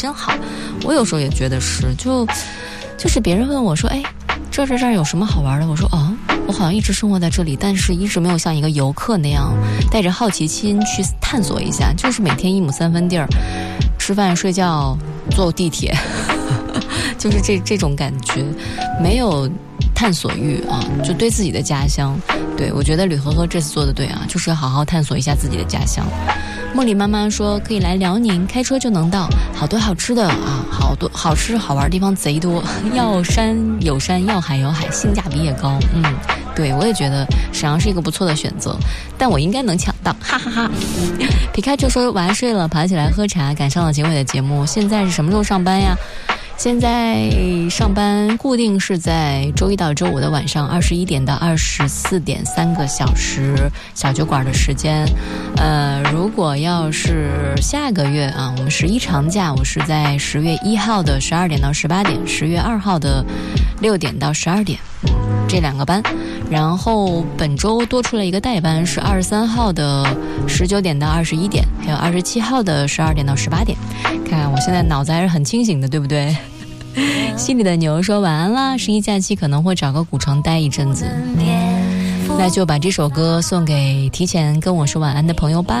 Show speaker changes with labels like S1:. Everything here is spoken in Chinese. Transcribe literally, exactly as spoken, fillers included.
S1: 真好。我有时候也觉得是，就就是别人问我说，哎，这这这儿有什么好玩的？我说，哦，我好像一直生活在这里，但是一直没有像一个游客那样带着好奇心去探索一下，就是每天一亩三分地儿，吃饭睡觉坐地铁，就是这这种感觉，没有探索欲啊，就对自己的家乡。对，我觉得吕呵呵这次做的对啊，就是要好好探索一下自己的家乡。茉莉妈妈说可以来辽宁，开车就能到，好多好吃的啊，好多好吃好玩的地方贼多，要山有山，要海有海，性价比也高。嗯，对，我也觉得沈阳是一个不错的选择，但我应该能抢到，哈哈哈哈。皮卡就说晚上睡了，爬起来喝茶，赶上了结尾的节目。现在是什么时候上班呀？现在上班固定是在周一到周五的晚上二十一点到二十四点，三个小时小酒馆的时间。呃，如果要是下个月啊，我们十一长假，我是在十月一号的十二点到十八点，十月二号的六点到十二点，这两个班。然后本周多出了一个代班，是二十三号的十九点到二十一点，还有二十七号的十二点到十八点。看看我现在脑子还是很清醒的，对不对？心里的牛说晚安啦，十一假期可能会找个古城待一阵子，那就把这首歌送给提前跟我说晚安的朋友吧。